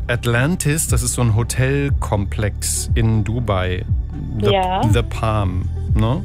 Atlantis, das ist so ein Hotelkomplex in Dubai. The Palm. Ne?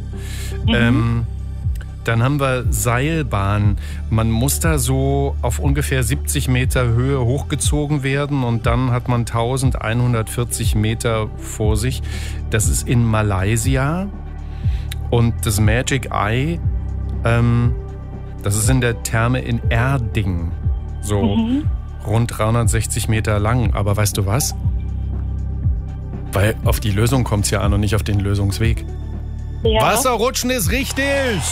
Dann haben wir Seilbahn. Man muss da so auf ungefähr 70 Meter Höhe hochgezogen werden und dann hat man 1140 Meter vor sich. Das ist in Malaysia. Und das Magic Eye, das ist in der Therme in Erding. So rund 360 Meter lang. Aber weißt du was? Weil auf die Lösung kommt es ja an und nicht auf den Lösungsweg. Ja. Wasserrutschen ist richtig!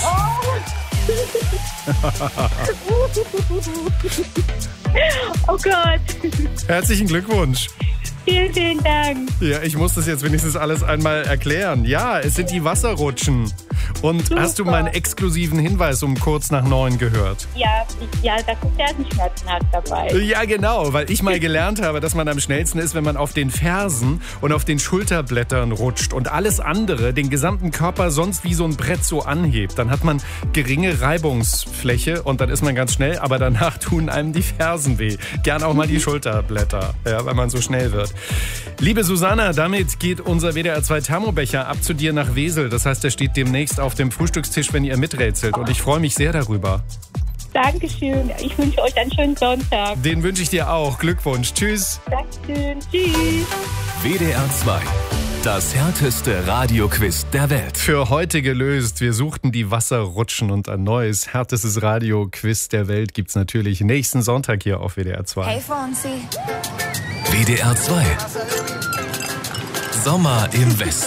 Oh Gott! Herzlichen Glückwunsch! Vielen, vielen Dank. Ja, ich muss das jetzt wenigstens alles einmal erklären. Ja, es sind die Wasserrutschen. Und super. Hast du meinen exklusiven Hinweis um kurz nach 9 gehört? Ja, da guckt der Schmerzenhaft dabei. Ja, genau, weil ich mal gelernt habe, dass man am schnellsten ist, wenn man auf den Fersen und auf den Schulterblättern rutscht und alles andere, den gesamten Körper sonst wie so ein Brett so anhebt. Dann hat man geringe Reibungsfläche und dann ist man ganz schnell, aber danach tun einem die Fersen weh. Gern auch mal die Schulterblätter, ja, weil man so schnell wird. Liebe Susanna, damit geht unser WDR 2 Thermobecher ab zu dir nach Wesel. Das heißt, der steht demnächst auf dem Frühstückstisch, wenn ihr miträtselt. Und ich freue mich sehr darüber. Dankeschön. Ich wünsche euch einen schönen Sonntag. Den wünsche ich dir auch. Glückwunsch. Tschüss. Dankeschön. Tschüss. WDR 2. Das härteste Radioquiz der Welt. Für heute gelöst. Wir suchten die Wasserrutschen und ein neues, härtestes Radioquiz der Welt gibt's natürlich nächsten Sonntag hier auf WDR 2. Hey Fonsi. WDR 2. Sommer im Westen.